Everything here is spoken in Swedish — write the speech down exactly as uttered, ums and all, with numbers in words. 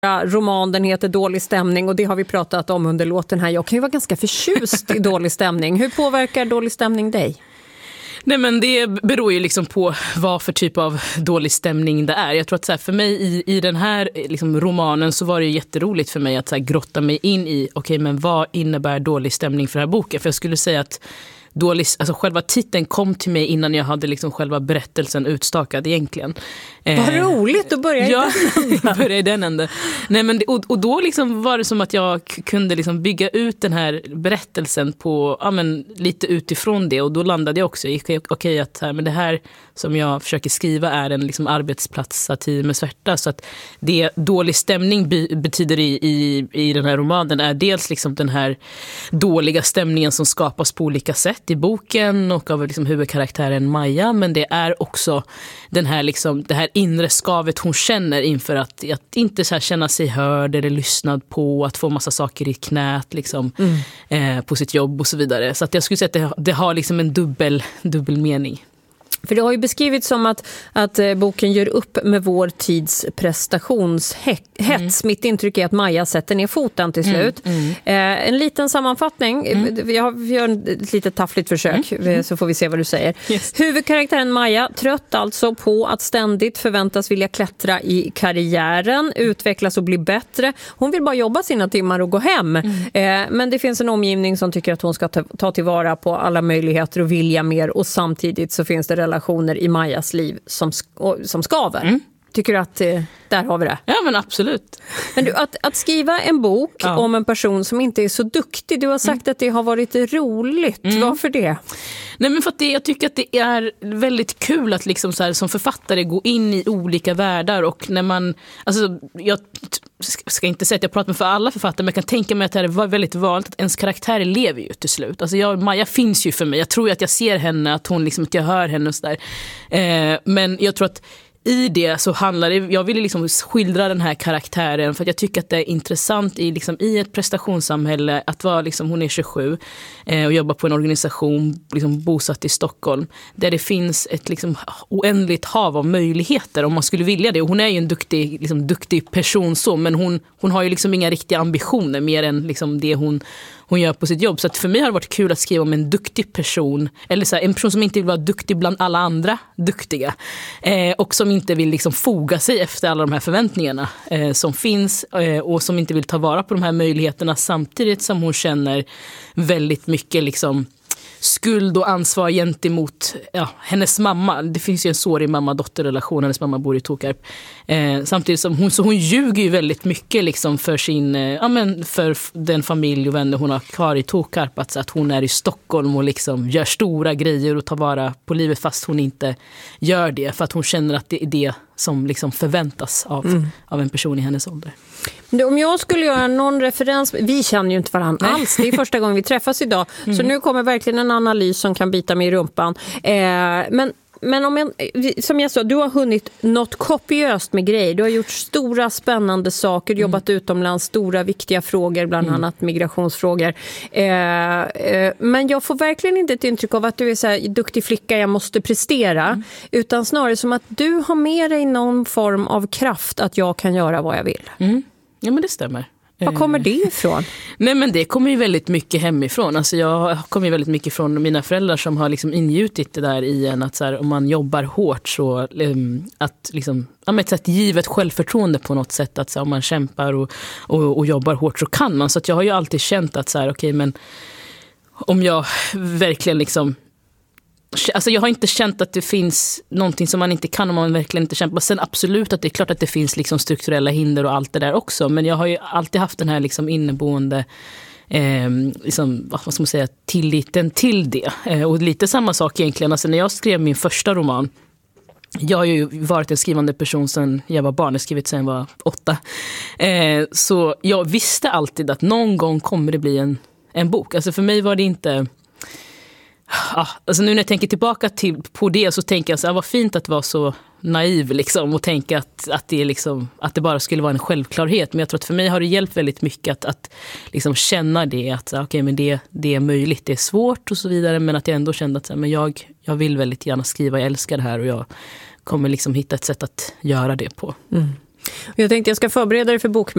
roman, den heter Dålig stämning och det har vi pratat om under låten här. Jag kan ju vara ganska förtjust i dålig stämning. Hur påverkar dålig stämning dig? Nej, men det beror ju liksom på vad för typ av dålig stämning det är. Jag tror att så här, för mig i, i den här liksom, romanen så var det ju jätteroligt för mig att så här, grotta mig in i okej, men vad innebär dålig stämning för den här boken? För jag skulle säga att dålig, alltså själva titeln kom till mig innan jag hade liksom själva berättelsen utstakad egentligen. Vad eh, roligt att börja i ja, den änden. börja i den änden. Nej, men, och, och då liksom var det som att jag kunde liksom bygga ut den här berättelsen på, ja, men, lite utifrån det. Och då landade jag också i okej, okay, att här, men det här som jag försöker skriva är en liksom arbetsplatssatir med svärta. Så att det dålig stämning be, betyder i, i, i den här romanen är dels liksom den här dåliga stämningen som skapas på olika sätt i boken och av liksom huvudkaraktären Maja, men det är också den här liksom, det här inre skavet hon känner inför att, att inte så här känna sig hörd eller lyssnad på, att få massa saker i knät liksom, mm. eh, på sitt jobb och så vidare. Så att jag skulle säga att det, det har liksom en dubbel, dubbel mening. För det har ju beskrivits som att, att boken gör upp med vår tids prestationshets. Mm. Mitt intryck är att Maja sätter ner foten till slut. Mm. Mm. Eh, en liten sammanfattning. Mm. Jag gör ett litet taffligt försök mm. så får vi se vad du säger. Yes. Huvudkaraktären Maja, trött alltså på att ständigt förväntas vilja klättra i karriären, utvecklas och bli bättre. Hon vill bara jobba sina timmar och gå hem. Mm. Eh, men det finns en omgivning som tycker att hon ska ta, ta tillvara på alla möjligheter och vilja mer, och samtidigt så finns det relationer i Majas liv som, som skaver. Mm. Tycker du att eh, där har vi det? Ja, men absolut. Men du, att, att skriva en bok ja. om en person som inte är så duktig, du har sagt mm. att det har varit roligt. Mm. Varför det? Nej, men för att det, jag tycker att det är väldigt kul att liksom så här, som författare gå in i olika världar, och när man, alltså jag ska inte säga att jag pratar med för alla författare, men jag kan tänka mig att det var väldigt vanligt att ens karaktär lever ju till slut. Alltså jag, Maja finns ju för mig. Jag tror ju att jag ser henne, att hon liksom, att jag hör henne och så där. Eh, men jag tror att i det så handlar det, jag ville liksom skildra den här karaktären för att jag tycker att det är intressant i, liksom, i ett prestationssamhälle att vara, liksom, hon är tjugosju eh, och jobbar på en organisation liksom, bosatt i Stockholm där det finns ett liksom, oändligt hav av möjligheter om man skulle vilja det. Och hon är ju en duktig, liksom, duktig person så, men hon, hon har ju liksom inga riktiga ambitioner mer än liksom, det hon hon gör på sitt jobb. Så att för mig har det varit kul att skriva om en duktig person. Eller så här, en person som inte vill vara duktig bland alla andra duktiga. Eh, och som inte vill liksom foga sig efter alla de här förväntningarna eh, som finns. Eh, och som inte vill ta vara på de här möjligheterna samtidigt som hon känner väldigt mycket liksom skuld och ansvar gentemot ja, hennes mamma. Det finns ju en sårig mamma-dotter-relation. Hennes mamma bor i Tokarp. Eh, samtidigt som hon, så hon ljuger ju väldigt mycket liksom för, sin, eh, ja, men för den familj och vänner hon har kvar i Tokarp. Att, så att hon är i Stockholm och liksom gör stora grejer och tar vara på livet fast hon inte gör det. För att hon känner att det är det som liksom förväntas av, mm. av en person i hennes ålder. Om jag skulle göra någon referens, vi känner ju inte varandra Nej. alls, det är första gången vi träffas idag, mm. så nu kommer verkligen en analys som kan bita mig i rumpan. Eh, men Men om jag, som jag sa, du har hunnit något kopiöst med grejer. Du har gjort stora spännande saker, mm. jobbat utomlands, stora viktiga frågor, bland mm. annat migrationsfrågor. Eh, eh, men jag får verkligen inte ett intryck av att du är så här duktig flicka, jag måste prestera. Mm. Utan snarare som att du har med dig någon form av kraft att jag kan göra vad jag vill. Mm. Ja, men det stämmer. Var kommer det ifrån? Nej, men det kommer ju väldigt mycket hemifrån. Alltså jag kommer ju väldigt mycket från mina föräldrar som har liksom ingjutit det där i en att så här, om man jobbar hårt så um, att liksom, ja, ett sätt givet självförtroende på något sätt att så här, om man kämpar och, och, och jobbar hårt så kan man. Så att jag har ju alltid känt att så här, okej, men om jag verkligen liksom alltså jag har inte känt att det finns någonting som man inte kan om man verkligen inte kämpar. Sen absolut att det är klart att det finns liksom strukturella hinder och allt det där också. Men jag har ju alltid haft den här liksom inneboende eh, liksom, vad ska man säga, tilliten till det. Eh, och lite samma sak egentligen. Alltså när jag skrev min första roman, jag har ju varit en skrivande person sedan jag var barn, jag har skrivit sedan jag var åtta. Eh, så jag visste alltid att någon gång kommer det bli en, en bok. Alltså för mig var det inte... Ja, alltså nu när jag tänker tillbaka till, på det så tänker jag så här, vad fint att vara så naiv liksom, och tänka att, att, det liksom, att det bara skulle vara en självklarhet. Men jag tror att för mig har det hjälpt väldigt mycket att, att liksom känna det, att okay, men det, det är möjligt, det är svårt och så vidare, men att jag ändå kände att så här, men jag, jag vill väldigt gärna skriva, jag älskar det här och jag kommer liksom hitta ett sätt att göra det på. Mm. Jag tänkte jag ska förbereda dig för bok